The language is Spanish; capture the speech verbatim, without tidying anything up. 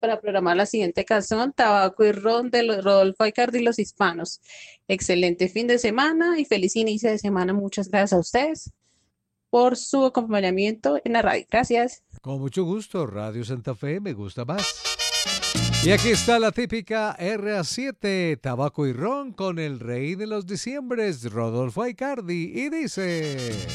para programar la siguiente canción, Tabaco y Ron de los- Rodolfo Aicardi y los Hispanos. Excelente fin de semana y feliz inicio de semana. Muchas gracias a ustedes por su acompañamiento en la radio. Gracias. Con mucho gusto, Radio Santa Fe me gusta más. Y aquí está la típica R A siete, Tabaco y Ron con el rey de los diciembres, Rodolfo Aicardi, y dice...